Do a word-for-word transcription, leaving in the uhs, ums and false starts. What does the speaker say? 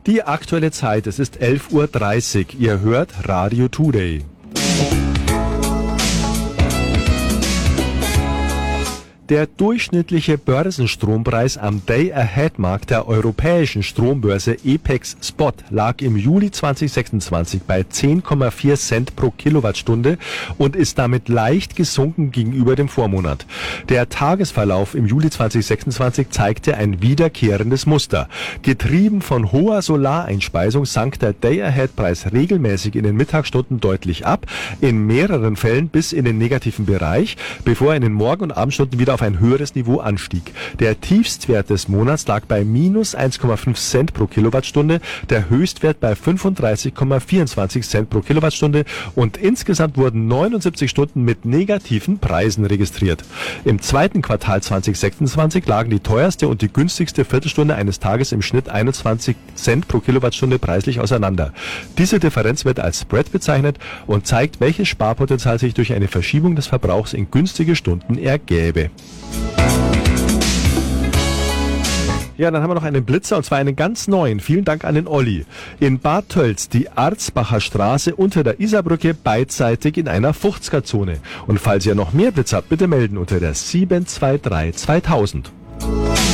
Die aktuelle Zeit, es ist elf Uhr dreißig. Ihr hört Radio Today. Der durchschnittliche Börsenstrompreis am Day-Ahead-Markt der europäischen Strombörse EPEX Spot lag im Juli zweitausendsechsundzwanzig bei zehn Komma vier Cent pro Kilowattstunde und ist damit leicht gesunken gegenüber dem Vormonat. Der Tagesverlauf im Juli zweitausendsechsundzwanzig zeigte ein wiederkehrendes Muster. Getrieben von hoher Solareinspeisung sank der Day-Ahead-Preis regelmäßig in den Mittagsstunden deutlich ab, in mehreren Fällen bis in den negativen Bereich, bevor er in den Morgen- und Abendstunden wieder auf ein höheres Niveau anstieg. Der Tiefstwert des Monats lag bei minus eins Komma fünf Cent pro Kilowattstunde, der Höchstwert bei fünfunddreißig Komma vierundzwanzig Cent pro Kilowattstunde und insgesamt wurden neunundsiebzig Stunden mit negativen Preisen registriert. Im zweiten Quartal zweitausendsechsundzwanzig lagen die teuerste und die günstigste Viertelstunde eines Tages im Schnitt einundzwanzig Cent pro Kilowattstunde preislich auseinander. Diese Differenz wird als Spread bezeichnet und zeigt, welches Sparpotenzial sich durch eine Verschiebung des Verbrauchs in günstige Stunden ergäbe. Ja, dann haben wir noch einen Blitzer, und zwar einen ganz neuen. Vielen Dank an den Olli. In Bad Tölz, die Arzbacher Straße unter der Isarbrücke, beidseitig in einer fünfziger-Zone. Und falls ihr noch mehr Blitzer habt, bitte melden unter der sieben zwei drei zweitausend.